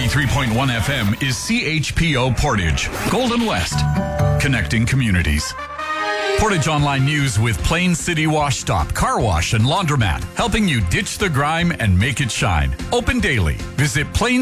93.1 FM is CHPO Portage, Golden West, connecting communities. Portage Online News with Plain City Wash Stop, Car Wash and Laundromat, helping you ditch the grime and make it shine. Open daily. Visit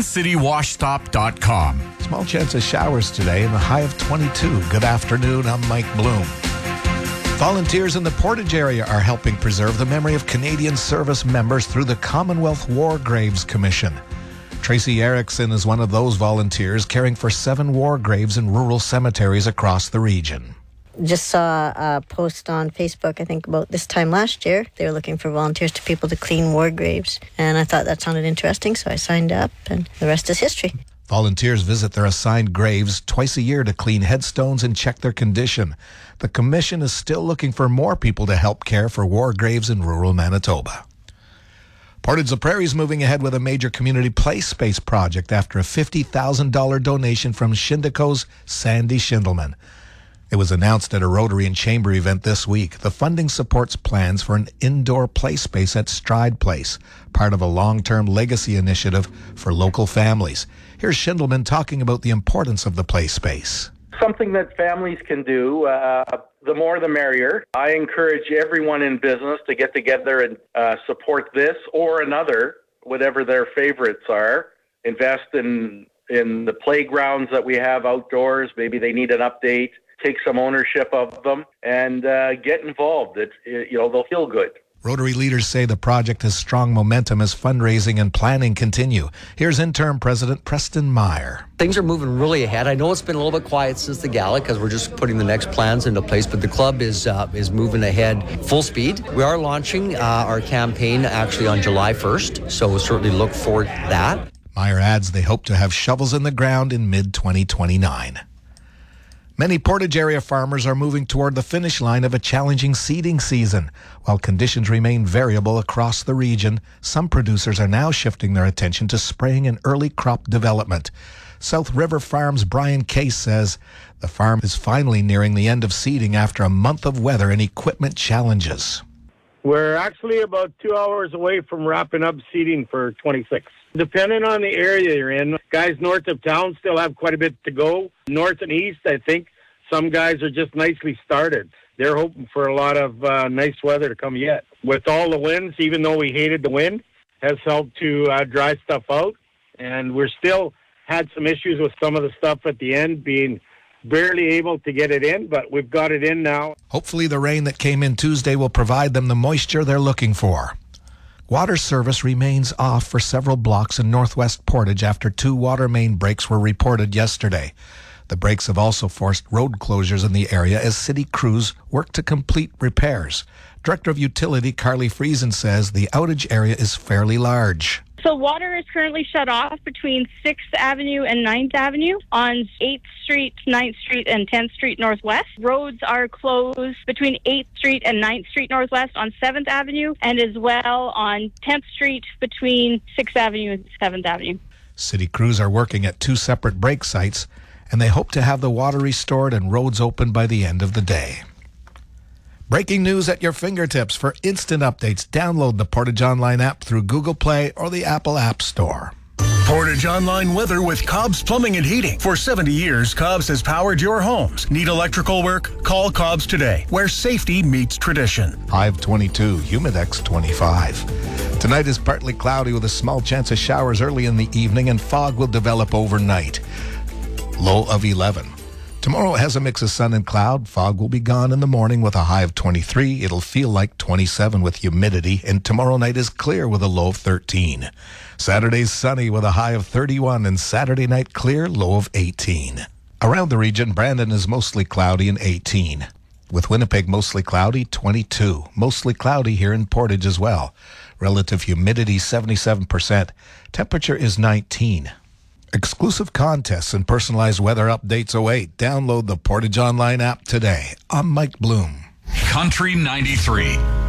plaincitywashstop.com. Small chance of showers today and a high of 22. Good afternoon, I'm Mike Bloom. Volunteers in the Portage area are helping preserve the memory of Canadian service members through the Commonwealth War Graves Commission. Tracy Erickson is one of those volunteers caring for 7 war graves in rural cemeteries across the region. Just saw a post on Facebook, I think about this time last year. They were looking for volunteers to people to clean war graves. And I thought that sounded interesting, so I signed up, and the rest is history. Volunteers visit their assigned graves twice a year to clean headstones and check their condition. The commission is still looking for more people to help care for war graves in rural Manitoba. Portage la Prairie is moving ahead with a major community play space project after a $50,000 donation from Shindico's Sandy Schindelman. It was announced at a Rotary and Chamber event this week. The funding supports plans for an indoor play space at Stride Place, part of a long-term legacy initiative for local families. Here's Schindelman talking about the importance of the play space. Something that families can do, the more the merrier. I encourage everyone in business to get together and support this or another, whatever their favorites are. Invest in the playgrounds that we have outdoors. Maybe they need an update. Take some ownership of them and get involved. They'll feel good. Rotary leaders say the project has strong momentum as fundraising and planning continue. Here's interim president Preston Meyer. Things are moving really ahead. I know it's been a little bit quiet since the gala because we're just putting the next plans into place, but the club is moving ahead full speed. We are launching our campaign actually on July 1st, so we'll certainly look forward to that. Meyer adds they hope to have shovels in the ground in mid-2029. Many Portage area farmers are moving toward the finish line of a challenging seeding season. While conditions remain variable across the region, some producers are now shifting their attention to spraying and early crop development. South River Farms' Brian Case says the farm is finally nearing the end of seeding after a month of weather and equipment challenges. We're actually about 2 hours away from wrapping up seeding for 26. Depending on the area you're in, guys north of town still have quite a bit to go. North and east, I think some guys are just nicely started. They're hoping for a lot of nice weather to come yet. With all the winds, even though we hated the wind, has helped to dry stuff out. And we're still had some issues with some of the stuff at the end being barely able to get it in, but we've got it in now. Hopefully the rain that came in Tuesday will provide them the moisture they're looking for. Water service remains off for several blocks in northwest Portage after 2 water main breaks were reported yesterday. The breaks have also forced road closures in the area as city crews work to complete repairs. Director of Utility Carly Friesen says the outage area is fairly large. So water is currently shut off between 6th Avenue and 9th Avenue on 8th Street, 9th Street, and 10th Street Northwest. Roads are closed between 8th Street and 9th Street Northwest on 7th Avenue, and as well on 10th Street between 6th Avenue and 7th Avenue. City crews are working at 2 separate break sites, and they hope to have the water restored and roads open by the end of the day. Breaking news at your fingertips. For instant updates, download the Portage Online app through Google Play or the Apple App Store. Portage Online weather with Cobb's Plumbing and Heating. For 70 years, Cobb's has powered your homes. Need electrical work? Call Cobb's today, where safety meets tradition. High of 22, Humidex 25. Tonight is partly cloudy with a small chance of showers early in the evening, and fog will develop overnight. Low of 11. Tomorrow has a mix of sun and cloud. Fog will be gone in the morning with a high of 23. It'll feel like 27 with humidity. And tomorrow night is clear with a low of 13. Saturday's sunny with a high of 31. And Saturday night clear, low of 18. Around the region, Brandon is mostly cloudy and 18. With Winnipeg mostly cloudy, 22. Mostly cloudy here in Portage as well. Relative humidity, 77%. Temperature is 19. Exclusive contests and personalized weather updates await. Download the Portage Online app today. I'm Mike Bloom. Country 93.